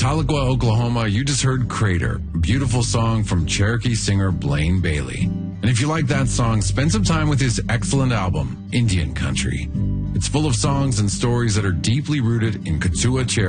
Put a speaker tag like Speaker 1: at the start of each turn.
Speaker 1: Tahlequah, Oklahoma, you just heard Crater, a beautiful song from Cherokee singer Blaine Bailey. And if you like that song, spend some time with his excellent album, Indian Country. It's full of songs and stories that are deeply rooted in Kootzooa, Cherokee.